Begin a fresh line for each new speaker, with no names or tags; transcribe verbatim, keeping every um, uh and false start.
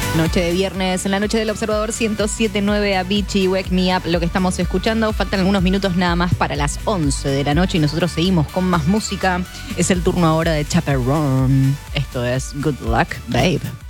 Noche de viernes, en la noche del Observador ciento siete punto nueve, Avicii, Wake Me Up, lo que estamos escuchando. Faltan algunos minutos nada más para las once de la noche y nosotros seguimos con más música. Es el turno ahora de Chaperone. Esto es Good Luck, Babe.